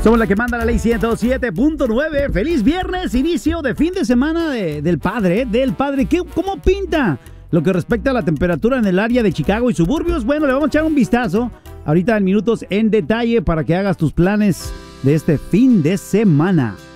Somos la que manda la ley 107.9. Feliz viernes, inicio de fin de semana del padre. ¿Cómo pinta lo que respecta a la temperatura en el área de Chicago y suburbios? Bueno, le vamos a echar un vistazo ahorita en minutos en detalle para que hagas tus planes de este fin de semana.